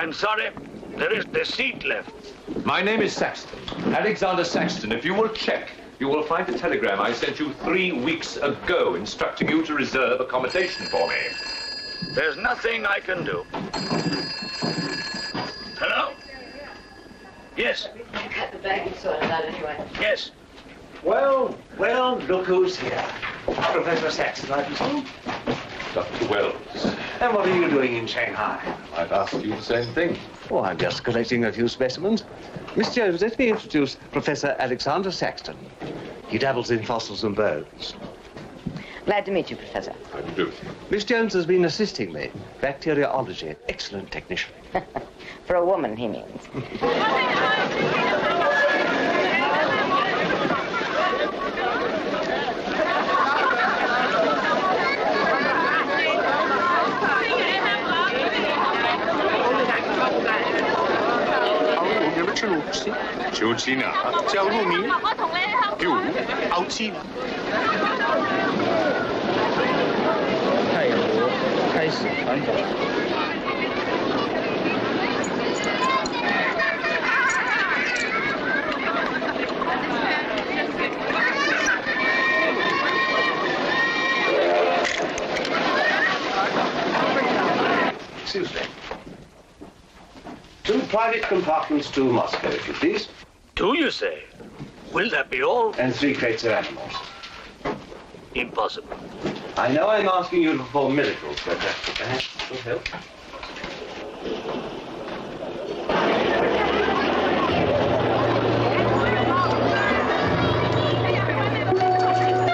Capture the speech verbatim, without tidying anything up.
I'm sorry. There is the seat left. My name is Saxton. Alexander Saxton. If you will check, you will find a telegram I sent you three weeks ago instructing you to reserve accommodation for me. There's nothing I can do. Hello? Yes. Cut the baggage sorted out anyway. Yes. Well, well, look who's here. Professor Saxton, I presume? Doctor Wells. And what are you doing in Shanghai? I've asked you the same thing. Oh, I'm just collecting a few specimens. Miss Jones, let me introduce Professor Alexander Saxton. He dabbles in fossils and bones. Glad to meet you, Professor. How do you do? Miss Jones has been assisting me. Bacteriology. Excellent technician. For a woman, he means. 求亲啊，叫入名，有傲气。 泰国开始传统。 Excuse me. Two private compartments to Moscow, if you please. Do you say? Will that be all? And three crates of animals. Impossible. I know I'm asking you to perform miracles, but uh, perhaps it will help.